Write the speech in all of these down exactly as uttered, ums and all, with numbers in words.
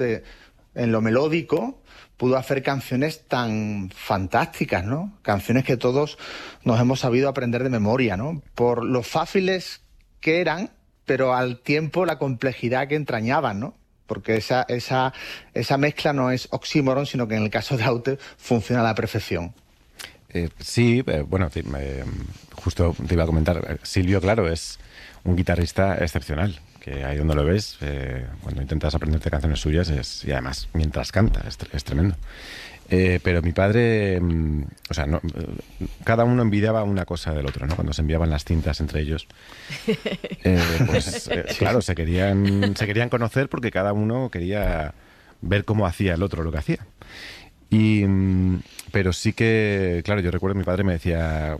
en lo melódico pudo hacer canciones tan fantásticas, ¿no? Canciones que todos nos hemos sabido aprender de memoria, ¿no? Por lo fáciles que eran, pero al tiempo la complejidad que entrañaban, ¿no? Porque esa, esa, esa mezcla no es oxímoron, sino que en el caso de Aute funciona a la perfección. Eh, sí, eh, bueno, te, eh, justo te iba a comentar, eh, Silvio, claro, es un guitarrista excepcional, que ahí donde lo ves, eh, cuando intentas aprenderte canciones suyas, es, y además mientras canta, es, es tremendo. Eh, pero mi padre, mm, o sea, no, eh, cada uno envidiaba una cosa del otro, ¿no? Cuando se enviaban las cintas entre ellos, eh, pues eh, claro, se querían, se querían conocer porque cada uno quería ver cómo hacía el otro lo que hacía. Y, pero sí que, claro, yo recuerdo que mi padre me decía,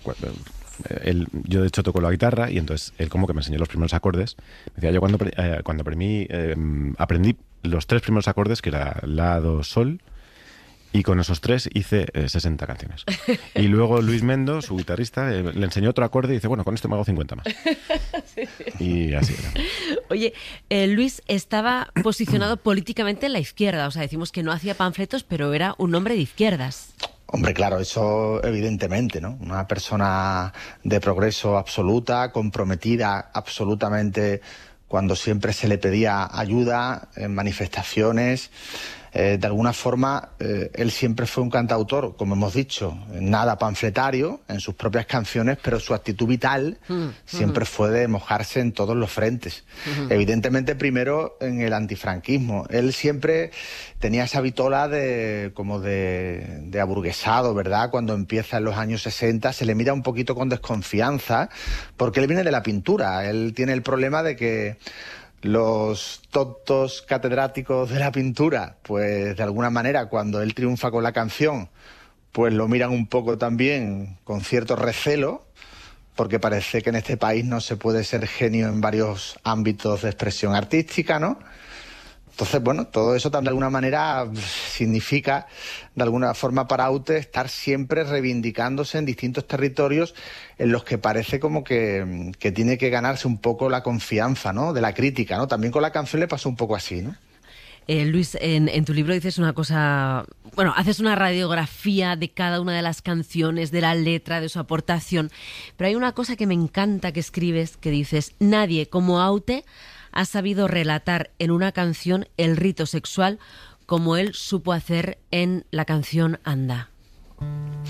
él, yo de hecho toco la guitarra y entonces él como que me enseñó los primeros acordes. Me decía, yo cuando, eh, cuando aprendí, eh, aprendí los tres primeros acordes, que era la, do, sol, y con esos tres hice eh, sesenta canciones. Y luego Luis Mendo, su guitarrista, eh, le enseñó otro acorde y dice, bueno, con esto me hago cincuenta más. Sí. Y así era. Oye, eh, Luis estaba posicionado políticamente en la izquierda. O sea, decimos que no hacía panfletos, pero era un hombre de izquierdas. Hombre, claro, eso evidentemente, ¿no? Una persona de progreso absoluta, comprometida absolutamente cuando siempre se le pedía ayuda en manifestaciones. Eh, de alguna forma, eh, él siempre fue un cantautor, como hemos dicho, nada panfletario en sus propias canciones, pero su actitud vital mm, siempre mm. fue de mojarse en todos los frentes. Mm. Evidentemente, primero en el antifranquismo. Él siempre tenía esa vitola de, como de, de aburguesado, ¿verdad? Cuando empieza en los años sesenta, se le mira un poquito con desconfianza, porque él viene de la pintura. Él tiene el problema de que los tontos catedráticos de la pintura, pues de alguna manera cuando él triunfa con la canción, pues lo miran un poco también con cierto recelo, porque parece que en este país no se puede ser genio en varios ámbitos de expresión artística, ¿no? Entonces, bueno, todo eso de alguna manera significa, de alguna forma para Aute, estar siempre reivindicándose en distintos territorios en los que parece como que, que tiene que ganarse un poco la confianza, ¿no? De la crítica, ¿no? También con la canción le pasó un poco así, ¿no? Eh, Luis, en, en tu libro dices una cosa, bueno, haces una radiografía de cada una de las canciones, de la letra, de su aportación, pero hay una cosa que me encanta que escribes, que dices, nadie como Aute ha sabido relatar en una canción el rito sexual como él supo hacer en la canción Anda.